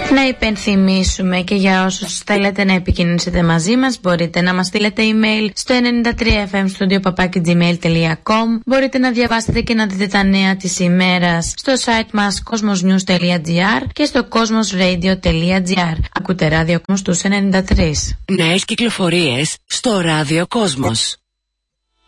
Να υπενθυμίσουμε και για όσους θέλετε να επικοινωνήσετε μαζί μας, μπορείτε να μας στείλετε email στο 93fmstudio@gmail.com. Μπορείτε να διαβάσετε και να δείτε τα νέα της ημέρας στο site μας cosmosnews.gr και στο cosmosradio.gr. Ακούτε ράδιο Κόσμος στους 93. Νέες κυκλοφορίες στο ράδιο Κόσμος.